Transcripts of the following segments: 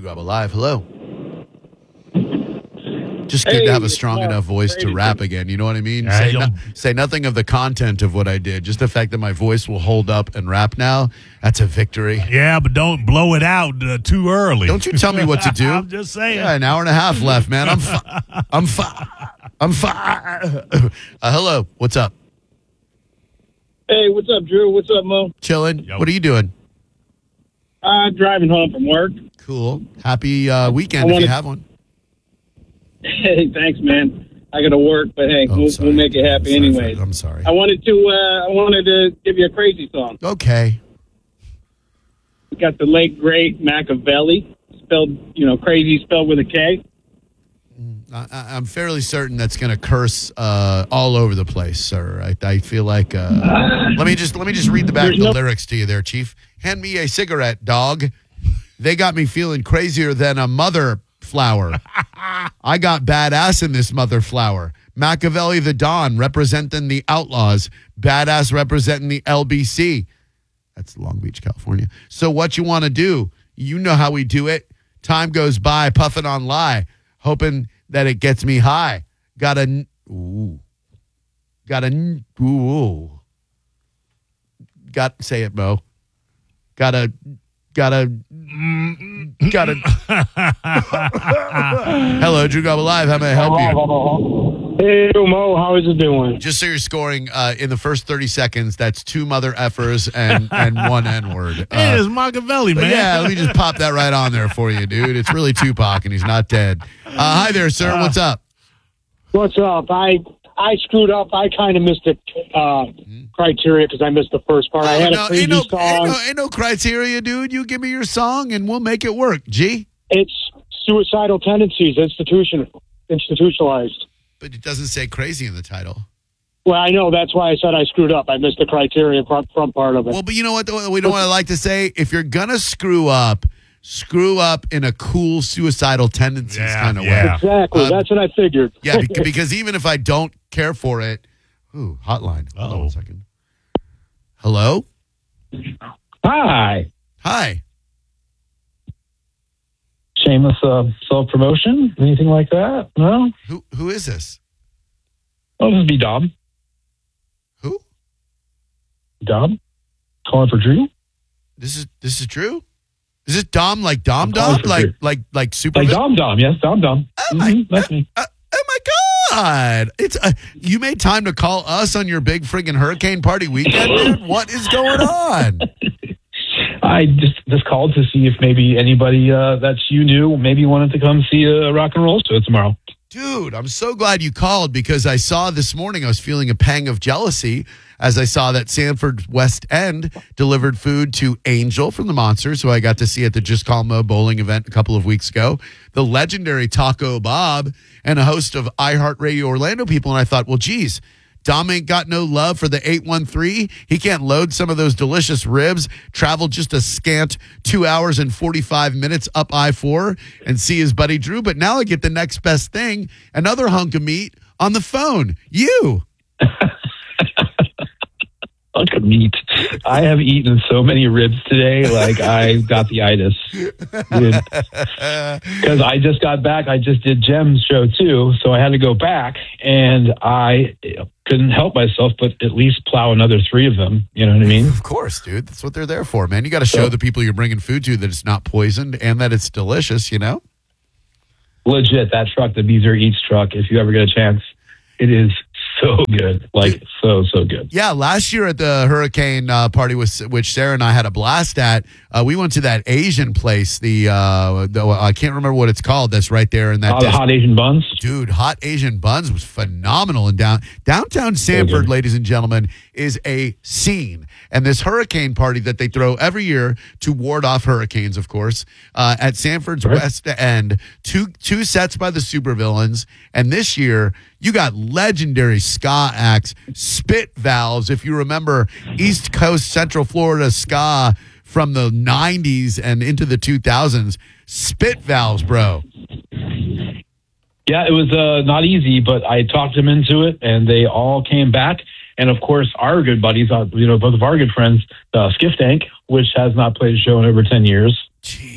Grub Alive. Hello. Just good to have a strong enough voice to rap again. You know what I mean? Say nothing of the content of what I did. Just the fact that my voice will hold up and rap now, that's a victory. Yeah, but don't blow it out too early. Don't you tell me what to do. I'm just saying. Yeah, an hour and a half left, man. I'm hello. What's up? Hey, what's up, Drew? What's up, Mo? Chilling. Yo. What are you doing? Driving home from work. Cool. Happy weekend if you have one. Hey, thanks, man. I got to work, but hey, we'll make it happy anyways. I'm sorry. I wanted to give you a crazy song. Okay. We got the late great Machiavelli, spelled crazy spelled with a K. I'm fairly certain that's going to curse all over the place, sir. I feel like let me just read the lyrics to you there, Chief. Hand me a cigarette, dog. They got me feeling crazier than a mother flower. I got badass in this mother flower. Machiavelli the Don representing the Outlaws. Badass representing the LBC. That's Long Beach, California. So what you want to do? You know how we do it. Time goes by, puffing on lie, hoping that it gets me high. Say it, Mo. Gotta. Hello, Drew Grub Alive. How may I help you? Hey, Mo. How is it doing? Just so you're scoring in the first 30 seconds, that's 2 mother effers and 1 N-word. Hey, it's Machiavelli, man. Yeah, let me just pop that right on there for you, dude. It's really Tupac, and he's not dead. Hi there, sir. What's up? What's up? I screwed up. I kind of missed the criteria because I missed the first part. I had a crazy song. Ain't no criteria, dude. You give me your song, and we'll make it work. G? It's suicidal tendencies, institutionalized. But it doesn't say crazy in the title. Well, I know. That's why I said I screwed up. I missed the criteria front part of it. Well, but you know what? We know what I like to say. If you're going to screw up in a cool suicidal tendencies kind of way. Exactly. That's what I figured. Yeah, because even if I don't care for it. Ooh, hotline. Hold on 1 second. Hello? Hi. Hi. Shameless self-promotion? Anything like that? No? Who is this? Oh, this would be Dom. Who? Dom? Calling for Drew? This is Drew? Is it Dom like Dom? Like super? Like Dom, yes, Dom. That's me. Oh my God! It's you made time to call us on your big friggin' hurricane party weekend, dude. What is going on? I just called to see if maybe anybody that you knew maybe wanted to come see a rock and roll show tomorrow. Dude, I'm so glad you called because I saw this morning I was feeling a pang of jealousy as I saw that Sanford West End delivered food to Angel from the Monsters, who I got to see at the Just Call Mo bowling event a couple of weeks ago, the legendary Taco Bob, and a host of iHeartRadio Orlando people. And I thought, well, geez, Dom ain't got no love for the 813. He can't load some of those delicious ribs, travel just a scant 2 hours and 45 minutes up I-4 and see his buddy Drew. But now I get the next best thing, another hunk of meat on the phone. You. Hunk of meat. I have eaten so many ribs today, like I got the itis. Because I just got back. I just did Jem's show too, so I had to go back, and I couldn't help myself but at least plow another 3 of them. You know what I mean? Of course, dude. That's what they're there for, man. You got to show the people you're bringing food to that it's not poisoned and that it's delicious, you know? Legit, that truck, the Beezer Eats truck, if you ever get a chance, it is so good. Like, so good. Yeah, last year at the hurricane party, which Sarah and I had a blast at, we went to that Asian place, the I can't remember what it's called, that's right there in that. The Hot Asian Buns? Dude, Hot Asian Buns was phenomenal. And downtown Sanford, ladies and gentlemen, is a scene. And this hurricane party that they throw every year to ward off hurricanes, of course, at Sanford's West End, two sets by the Supervillains. And this year, you got legendary ska acts, Spit Valves. If you remember East Coast, Central Florida ska from the 90s and into the 2000s, Spit Valves, bro. Yeah, it was not easy, but I talked them into it, and they all came back. And, of course, our good buddies, both of our good friends, Skiff Tank, which has not played a show in over 10 years. Jeez.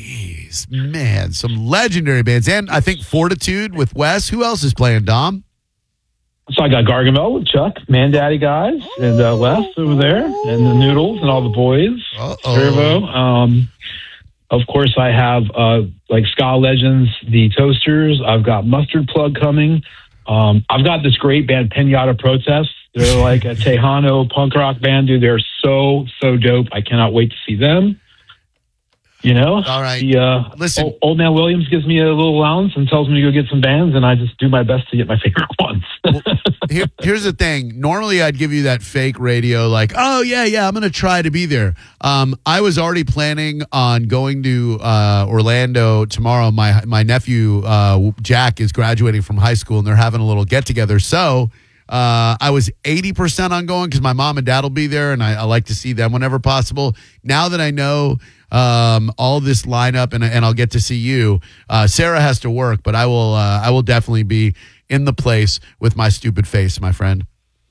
Jeez, man, some legendary bands. And I think Fortitude with Wes. Who else is playing, Dom? So I got Gargamel with Chuck, Man Daddy guys, and Wes over there, and the Noodles and all the boys. Servo. Of course, I have like ska legends, the Toasters. I've got Mustard Plug coming. I've got this great band, Pinata Protest. They're like a Tejano punk rock band, dude. They're so dope. I cannot wait to see them. You know, all right. Listen, old man Williams gives me a little allowance and tells me to go get some bands, and I just do my best to get my favorite ones. Here's the thing. Normally, I'd give you that fake radio, like, oh yeah, I'm gonna try to be there. I was already planning on going to Orlando tomorrow. My nephew Jack is graduating from high school, and they're having a little get together. So I was 80% on going because my mom and dad will be there, and I like to see them whenever possible. Now that I know all this lineup, and I'll get to see you. Sarah has to work, but I will definitely be in the place with my stupid face, my friend.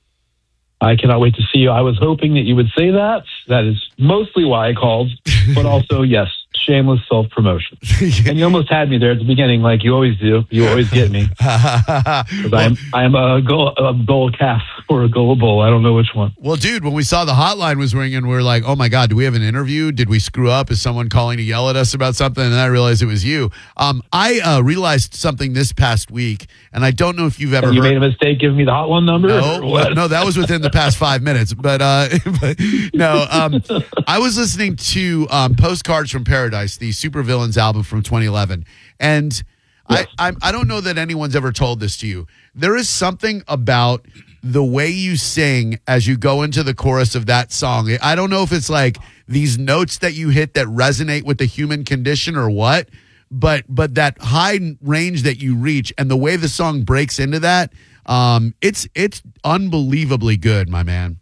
I cannot wait to see you. I was hoping that you would say that. That is mostly why I called, but also, yes, shameless self-promotion. And you almost had me there at the beginning, like you always do. You always get me. Because I am a goal calf or a gullible. I don't know which one. Well, dude, when we saw the hotline was ringing, we were like, oh my God, do we have an interview? Did we screw up? Is someone calling to yell at us about something? And then I realized it was you. I realized something this past week, and I don't know if you've ever You made a mistake giving me the hotline number? No, that was within the past 5 minutes. But no, I was listening to Postcards from Paradise, the Supervillains album from 2011. And yes. I don't know that anyone's ever told this to you. There is something about the way you sing as you go into the chorus of that song. I don't know if it's like these notes that you hit that resonate with the human condition or what, but that high range that you reach and the way the song breaks into that, it's unbelievably good, my man.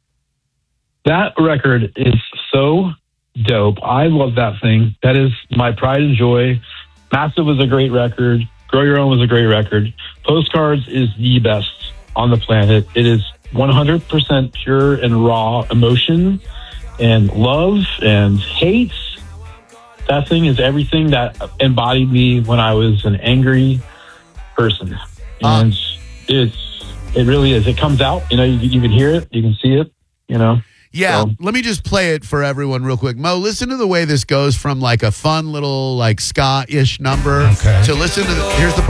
That record is so dope. I love that thing. That is my pride and joy. Massive was a great record. Grow Your Own was a great record. Postcards is the best on the planet. It is 100% pure and raw emotion and love and hate. That thing is everything that embodied me when I was an angry person. And it really is. It comes out. You know, you can hear it. You can see it, you know. Yeah, let me just play it for everyone real quick. Mo, listen to the way this goes from like a fun little like ska-ish number to listen to here's the